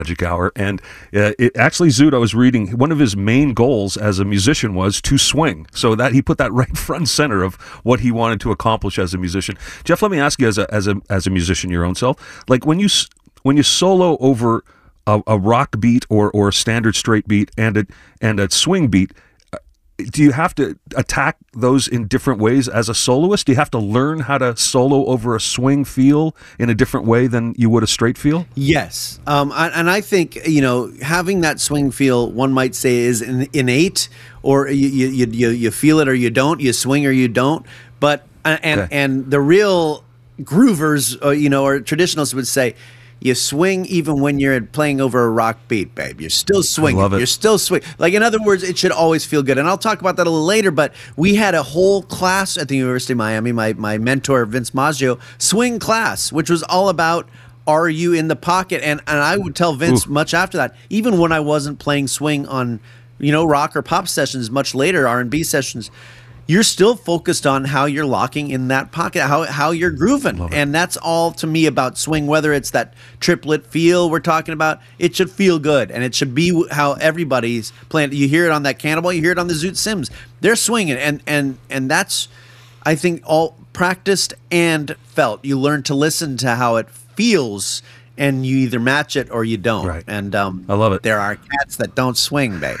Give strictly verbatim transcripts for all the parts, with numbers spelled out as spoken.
Magic Hour, and uh, it actually, Zoot, I was reading, one of his main goals as a musician was to swing. So that he put that right front and center of what he wanted to accomplish as a musician. Jeff, let me ask you, as a as a as a musician, your own self, like when you when you solo over a, a rock beat or or a standard straight beat and a and a swing beat, do you have to attack those in different ways as a soloist? Do you have to learn how to solo over a swing feel in a different way than you would a straight feel? Yes. Um, and I think, you know, having that swing feel, one might say, is innate, or you, you, you, you feel it or you don't, you swing or you don't. But, and, okay. and the real groovers, uh, you know, or traditionalists would say, you swing even when you're playing over a rock beat, babe. You're still swinging. I love it. You're still swinging. Like, in other words, it should always feel good. And I'll talk about that a little later, but we had a whole class at the University of Miami, my, my mentor, Vince Maggio, swing class, which was all about, are you in the pocket? And, and I would tell Vince Ooh. much after that, even when I wasn't playing swing on, you know, rock or pop sessions much later, R and B sessions, you're still focused on how you're locking in that pocket, how how you're grooving. And that's all to me about swing, whether it's that triplet feel we're talking about. It should feel good, and it should be how everybody's playing. You hear it on that Cannibal, you hear it on the Zoot Sims. They're swinging, and and and that's, I think, all practiced and felt. You learn to listen to how it feels, and you either match it or you don't. Right. And um, I love it. There are cats that don't swing, babe.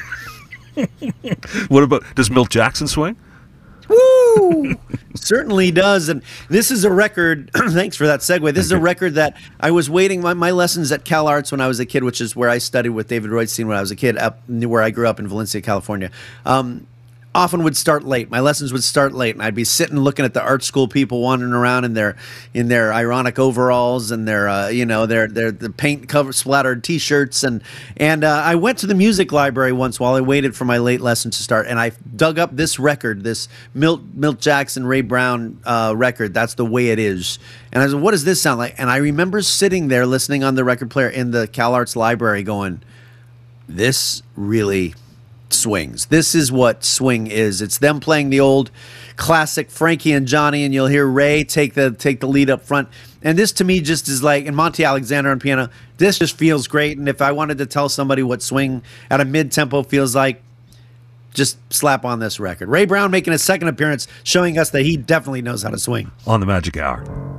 What about, does Milt Jackson swing? Woo! Certainly does. And this is a record, thanks for that segue. This is a record that I was waiting, my, my lessons at Cal Arts when I was a kid, which is where I studied with David Roystein when I was a kid, up where I grew up in Valencia, California. Um, often would start late. My lessons would start late, and I'd be sitting looking at the art school people wandering around in their in their ironic overalls and their uh, you know their their the paint cover splattered T-shirts, and and uh, I went to the music library once while I waited for my late lesson to start, and I dug up this record, this Milt Milt Jackson, Ray Brown uh, record. That's the Way It Is, and I said, what does this sound like? And I remember sitting there listening on the record player in the Cal Arts library, going, this really swings. This is what swing is. It's them playing the old classic Frankie and Johnny, and you'll hear Ray take the take the lead up front. And this to me just is like, and Monty Alexander on piano, this just feels great. And if I wanted to tell somebody what swing at a mid-tempo feels like, just slap on this record. Ray Brown making a second appearance, showing us that he definitely knows how to swing. On the Magic Hour.